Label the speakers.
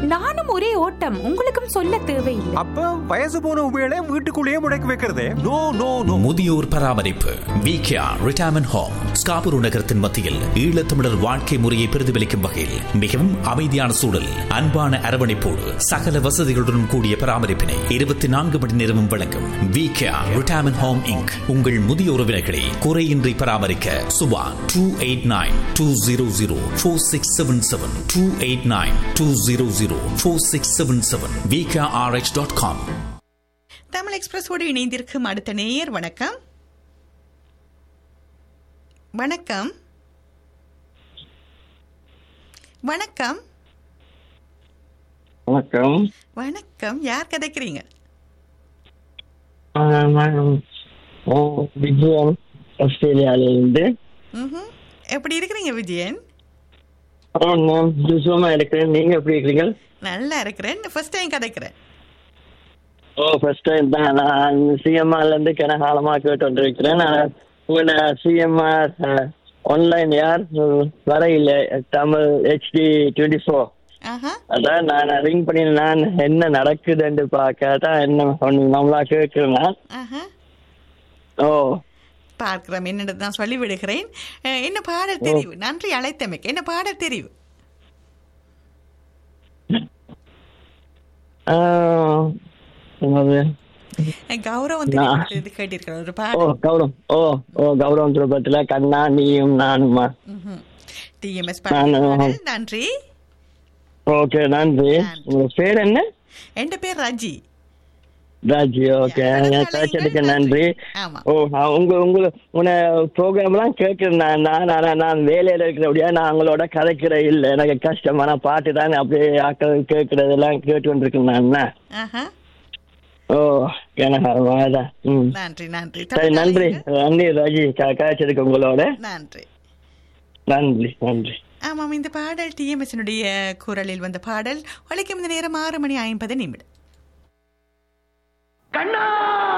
Speaker 1: நானும் ஒரே ஓட்டம். உங்களுக்கும் சொல்ல தேவையில்லை.
Speaker 2: அப்ப வயசு போன உபயோக வீட்டுக்குள்ளேயே முடக்கி வைக்கிறதே. No no no.
Speaker 3: முதியோர் பராமரிப்பு விகேஆர் ரிட்டையர்மெண்ட் ஹோம் ஸ்காபூர் நகரத்தின் மத்தியில் ஈழத்தமிழர் வாழ்க்கை முறையை பிரதிபலிக்கும் வகையில் மிகவும் அமைதியான சூழல், அன்பான அரவணைப்போடு சகல வசதிகளுடன் கூடிய பராமரிப்பினை 24 மணி நேரமும் வழங்கும் விகேஆர் ரிட்டையர்மெண்ட் ஹோம் இன்க். உங்கள் முதிய உறவினர்களை குறையின்றி பராமரிக்க சுபா 289-200-4677 289-200-4677 VKRH.com.
Speaker 4: தமிழ் எக்ஸ்பிரஸோடு இணைந்திருக்கும் அடுத்த நேயர். வணக்கம். வணக்கம் வணக்கம்
Speaker 5: வணக்கம்.
Speaker 4: வணக்கம். யார் கதைக்கிறீங்க?
Speaker 5: விஜயன், ஆஸ்திரேலியாவிலிருந்து.
Speaker 4: எப்படி இருக்கிறீங்க விஜயன்?
Speaker 5: சும்மா இருக்கிறேன். நீங்க எப்படி இருக்கிறீங்க?
Speaker 4: நல்லா இருக்கிறேன். ஃபர்ஸ்ட் டைம் கதைக்கிறேன்.
Speaker 5: ஃபர்ஸ்ட் டைம் தான். நான் சிஎம்ஆர்ல இருந்து கனகாலமா கேட்டு இருக்கிறேன். உங்களோட சிஎம்ஆர் ஆன்லைன் யார் வர இல்லை, தமிழ் HD 24. அதான் நான் ரிங் பண்ணி நான் என்ன நடக்குதுன்னு பார்க்கதான் என்ன நம்மளா கேட்கிறேன். ஓ
Speaker 4: பார்க்கிறோம். என்னென்னு நான் சொல்லி விடுகிறேன். என்ன பாடல் தெரிவு? நன்றி அழைத்தமைக்கு. என்ன பாடல் தெரிவு? கௌரவம் கேட்டிருக்கிறேன் ஒரு பாடல்.
Speaker 5: கௌரவம் திருப்பத்துல கண்ணா நீயும் நானுமா.
Speaker 4: டிஎம்எஸ். நன்றி.
Speaker 5: ஓகே, நன்றி. உங்க பேர் என்ன?
Speaker 4: என் பேர் ராஜி.
Speaker 5: ராஜி. ஓகே, கேட்டதுக்கு நன்றி. உங்க ப்ரோக்ராம் எல்லாம் கேட்கிறேன். நான் வேலையில இருக்கிறபடியா நான் உங்களோட கதைக்கிற இல்ல. எனக்கு கஷ்டமான பாட்டு தான் அப்படியே ஆக்கள் கேட்கறது எல்லாம் கேட்டு கொண்டிருக்கேன் நான். ஓ கனகாலமாதான்.
Speaker 4: நன்றி நன்றி
Speaker 5: நன்றி நன்றி ராஜி, காய்ச்சதுக்கு உங்களோட
Speaker 4: நன்றி
Speaker 5: நன்றி நன்றி.
Speaker 4: ஆமாம், இந்த பாடல் டிஎம்எஸ்னுடைய குரலில் வந்த பாடல். உழைக்கும் இந்த நேரம் 6:50 கண்ணா.